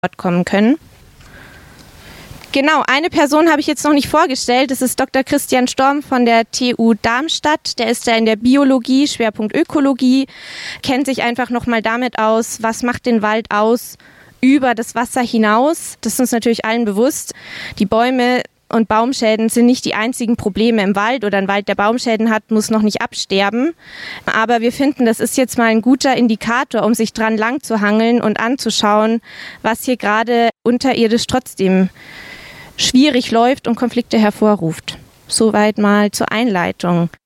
kommen können. Genau, eine Person habe ich jetzt noch nicht vorgestellt. Das ist Dr. Christian Storm von der TU Darmstadt. Der ist da in der Biologie, Schwerpunkt Ökologie, kennt sich einfach nochmal damit aus, was macht den Wald aus über das Wasser hinaus. Das ist uns natürlich allen bewusst. Die Bäume und Baumschäden sind nicht die einzigen Probleme im Wald, oder ein Wald, der Baumschäden hat, muss noch nicht absterben. Aber wir finden, das ist jetzt mal ein guter Indikator, um sich dran lang zu hangeln und anzuschauen, was hier gerade unterirdisch trotzdem schwierig läuft und Konflikte hervorruft. Soweit mal zur Einleitung.